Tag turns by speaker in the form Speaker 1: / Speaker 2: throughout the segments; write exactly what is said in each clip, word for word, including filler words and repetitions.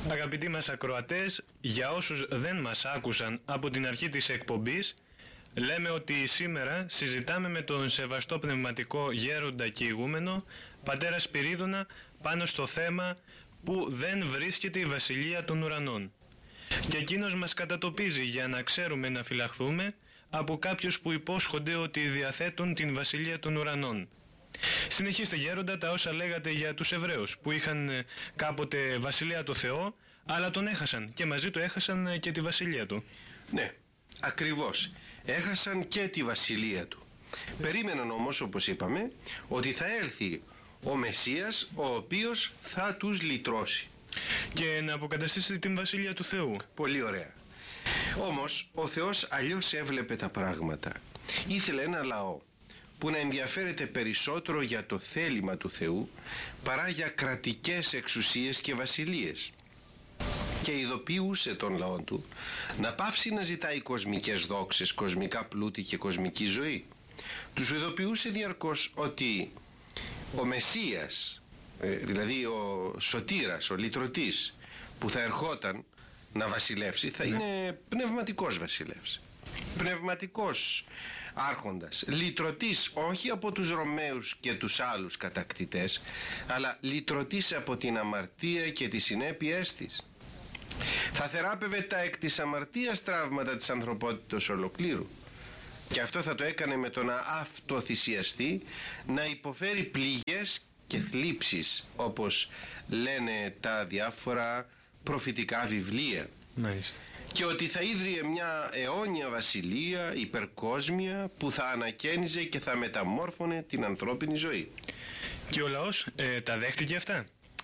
Speaker 1: Αγαπητοί μας ακροατές, για όσους δεν μας άκουσαν από την αρχή της εκπομπής, λέμε ότι σήμερα συζητάμε με τον σεβαστό πνευματικό γέροντα και ηγούμενο πατέρα Σπυρίδωνα πάνω στο θέμα που δεν βρίσκεται η Βασιλεία των Ουρανών. Και εκείνος μας κατατοπίζει για να ξέρουμε να φυλαχθούμε από κάποιους που υπόσχονται ότι διαθέτουν την Βασιλεία των Ουρανών. Συνεχίστε γέροντα τα όσα λέγατε για τους Εβραίους που είχαν κάποτε βασιλεία το Θεό, αλλά τον έχασαν και μαζί του έχασαν και τη βασιλεία του.
Speaker 2: Ναι, ακριβώς. Έχασαν και τη βασιλεία του. Περίμεναν όμως, όπως είπαμε, ότι θα έρθει ο Μεσσίας ο οποίος θα τους λυτρώσει
Speaker 1: και να αποκαταστήσει την βασιλεία του Θεού.
Speaker 2: Πολύ ωραία. Όμως ο Θεός αλλιώς έβλεπε τα πράγματα. Ήθελε ένα λαό που να ενδιαφέρεται περισσότερο για το θέλημα του Θεού παρά για κρατικές εξουσίες και βασιλείες, και ειδοποιούσε τον λαό του να πάψει να ζητάει κοσμικές δόξες, κοσμικά πλούτη και κοσμική ζωή. Τους ειδοποιούσε διαρκώς ότι ο Μεσσίας, δηλαδή ο σωτήρας, ο λυτρωτής που θα ερχόταν να βασιλεύσει, θα είναι πνευματικός βασιλεύς, πνευματικός άρχοντας, λυτρωτής όχι από τους Ρωμαίους και τους άλλους κατακτητές, αλλά λυτρωτής από την αμαρτία και τις συνέπειές της. Θα θεράπευε τα εκ της αμαρτίας τραύματα της ανθρωπότητος ολοκλήρου, και αυτό θα το έκανε με το να αυτοθυσιαστεί, να υποφέρει πληγές και θλίψεις, όπως λένε τα διάφορα προφητικά βιβλία.
Speaker 1: Μάλιστα.
Speaker 2: Και ότι θα ίδρυε μια αιώνια βασιλεία υπερκόσμια που θα ανακαίνιζε και θα μεταμόρφωνε την ανθρώπινη ζωή.
Speaker 1: Και ο λαός ε, τα δέχτηκε αυτά?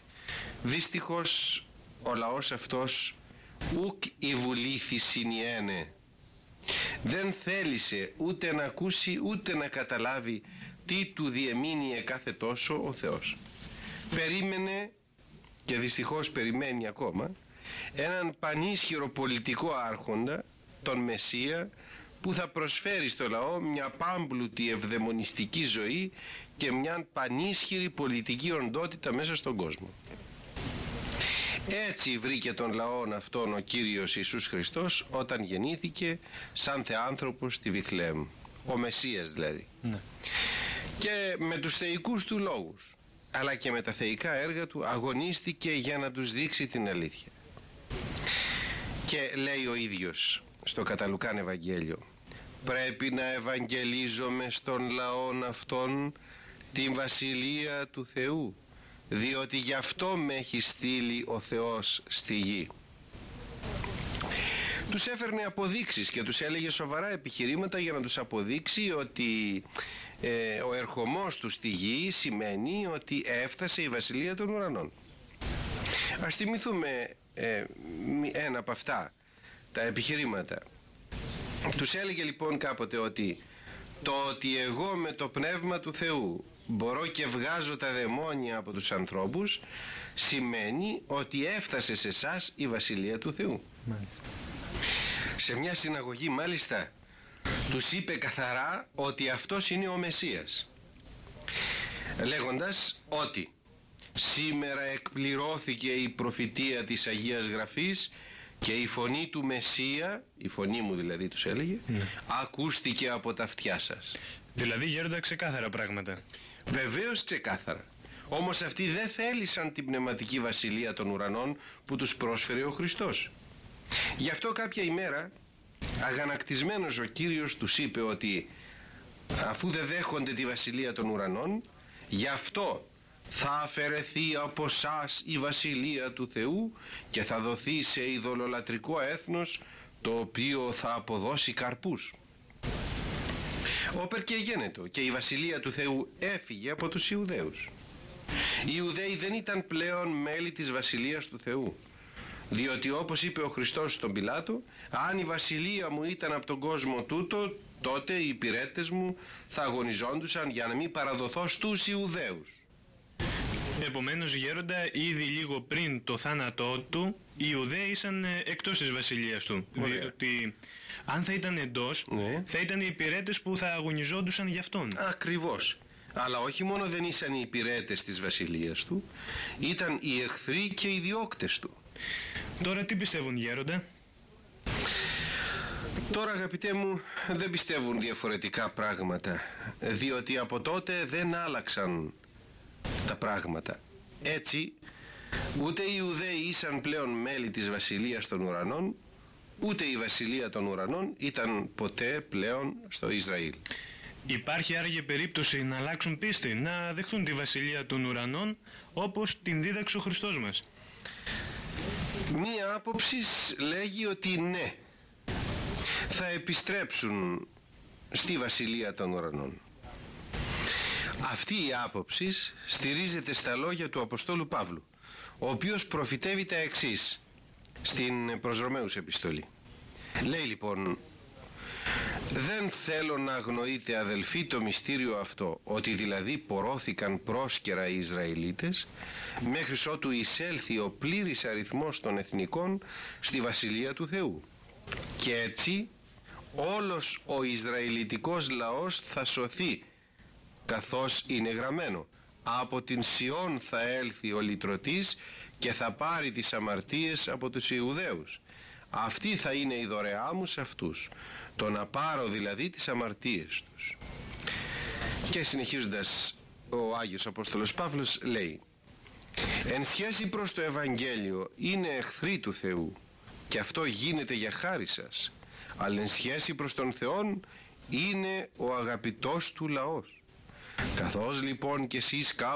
Speaker 2: Δυστυχώς ο λαός αυτός ουκ ιβουλήθη συνιένε. Δεν θέλησε ούτε να ακούσει ούτε να καταλάβει τι του διεμήνυε κάθε τόσο ο Θεός. Περίμενε, και δυστυχώς περιμένει ακόμα, έναν πανίσχυρο πολιτικό άρχοντα, τον Μεσσία, που θα προσφέρει στο λαό μια πάμπλουτη ευδαιμονιστική ζωή και μια πανίσχυρη πολιτική οντότητα μέσα στον κόσμο. Έτσι βρήκε τον λαόν αυτόν ο Κύριος Ιησούς Χριστός όταν γεννήθηκε σαν θεάνθρωπος στη Βιθλεέμ, ο Μεσσίας δηλαδή. Ναι. Και με τους θεϊκούς του λόγους αλλά και με τα θεϊκά έργα του αγωνίστηκε για να τους δείξει την αλήθεια. Και λέει ο ίδιος στο κατά Λουκάν Ευαγγέλιο: πρέπει να ευαγγελίζομαι στον λαόν αυτόν την βασιλεία του Θεού, διότι γι' αυτό με έχει στείλει ο Θεός στη γη. Τους έφερνε αποδείξεις και τους έλεγε σοβαρά επιχειρήματα για να τους αποδείξει ότι ε, ο ερχομός του στη γη σημαίνει ότι έφτασε η βασιλεία των ουρανών. Ας θυμηθούμε ε, ένα από αυτά τα επιχειρήματα. Τους έλεγε λοιπόν κάποτε ότι το ότι εγώ με το πνεύμα του Θεού μπορώ και βγάζω τα δαιμόνια από τους ανθρώπους σημαίνει ότι έφτασε σε εσάς η βασιλεία του Θεού. Μάλιστα. Σε μια συναγωγή μάλιστα τους είπε καθαρά ότι αυτός είναι ο Μεσσίας, λέγοντας ότι σήμερα εκπληρώθηκε η προφητεία της Αγίας Γραφής και η φωνή του Μεσσία, η φωνή μου δηλαδή τους έλεγε, ναι, ακούστηκε από τα αυτιά σας.
Speaker 1: Δηλαδή γέροντα ξεκάθαρα πράγματα.
Speaker 2: Βεβαίως ξεκάθαρα. Όμως αυτοί δεν θέλησαν την πνευματική βασιλεία των ουρανών που τους πρόσφερε ο Χριστός. Γι' αυτό κάποια ημέρα αγανακτισμένος ο Κύριος τους είπε ότι αφού δεν δέχονται τη βασιλεία των ουρανών, γι' αυτό θα αφαιρεθεί από σας η βασιλεία του Θεού και θα δοθεί σε ειδωλολατρικό έθνος το οποίο θα αποδώσει καρπούς. Όπερ και γένετο, και η βασιλεία του Θεού έφυγε από τους Ιουδαίους. Οι Ιουδαίοι δεν ήταν πλέον μέλη της βασιλείας του Θεού, διότι όπως είπε ο Χριστός στον Πιλάτο, αν η βασιλεία μου ήταν από τον κόσμο τούτο, τότε οι υπηρέτες μου θα αγωνιζόντουσαν για να μην παραδοθώ στους Ιουδαίους.
Speaker 1: Επομένως γέροντα, ήδη λίγο πριν το θάνατό του οι Ιουδαίοι ήσαν εκτός της βασιλείας του. Ωραία. Διότι αν θα ήταν εντός, ναι, θα ήταν οι υπηρέτες που θα αγωνιζόντουσαν για αυτόν.
Speaker 2: Ακριβώς. Αλλά όχι μόνο δεν ήσαν οι υπηρέτες της βασιλείας του, ήταν οι εχθροί και οι διώκτες του.
Speaker 1: Τώρα τι πιστεύουν, γέροντα?
Speaker 2: Τώρα, αγαπητέ μου, δεν πιστεύουν διαφορετικά πράγματα, διότι από τότε δεν άλλαξαν τα πράγματα. Έτσι, ούτε οι Ιουδαίοι ήσαν πλέον μέλη της βασιλείας των ουρανών, ούτε η βασιλεία των ουρανών ήταν ποτέ πλέον στο Ισραήλ.
Speaker 1: Υπάρχει άραγε περίπτωση να αλλάξουν πίστη, να δεχτούν τη βασιλεία των ουρανών όπως την δίδαξε ο Χριστός μας?
Speaker 2: Μία άποψη λέγει ότι ναι, θα επιστρέψουν στη βασιλεία των ουρανών. Αυτή η άποψη στηρίζεται στα λόγια του Αποστόλου Παύλου, ο οποίος προφητεύει τα εξής στην προς Ρωμαίους επιστολή. Λέει λοιπόν: «Δεν θέλω να αγνοείτε, αδελφοί, το μυστήριο αυτό, ότι δηλαδή πορώθηκαν πρόσκαιρα οι Ισραηλίτες, μέχρι ότου εισέλθει ο πλήρης αριθμός των εθνικών στη βασιλεία του Θεού. Και έτσι όλος ο Ισραηλιτικός λαός θα σωθεί, καθώς είναι γραμμένο: από την Σιών θα έλθει ο λυτρωτής και θα πάρει τις αμαρτίες από τους Ιουδαίους. Αυτή θα είναι η δωρεά μου σε αυτούς, το να πάρω δηλαδή τις αμαρτίες τους». Και συνεχίζοντας ο Άγιος Απόστολος Παύλος λέει: «Εν σχέση προς το Ευαγγέλιο είναι εχθροί του Θεού, και αυτό γίνεται για χάρη σας, αλλά εν σχέση προς τον Θεόν είναι ο αγαπητός του λαός. Καθώς λοιπόν και εσείς